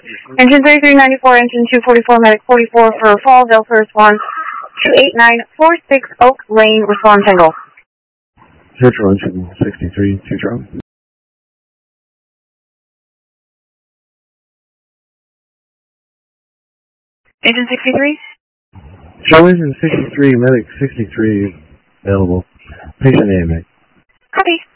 Engine 3394, engine 244, medic 44 for Fall, Delta response 28946 Oak Lane, response Tango. Central engine 63, 2 drop. Engine 63? Show engine 63, medic 63 available. Patient name, Copy.